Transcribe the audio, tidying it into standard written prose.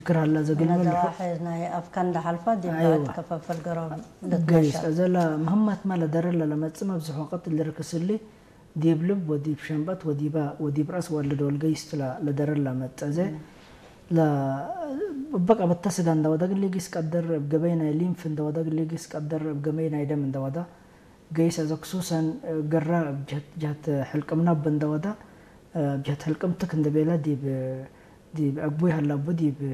كره الله زقل أنا واحد ناي أفكان ده حلفة دي بعد كفافل قرام جيس أزلا مهمة مالا دار لما تسمع بزح وقت اللي ركس اللي ديب لب وديب شنبات وديب رأس ولا دول جيس لا لدار لما تزه لا بقى بتصل عند ودا اللي جيس قدر بجبينا يلين في ودا اللي جيس قدر بجبينا يدا من ودا جيس أذا خصوصا جرا جهت حلق منا بند ودا جهت حلق متكن دبيلا دي أبوي هلا بدي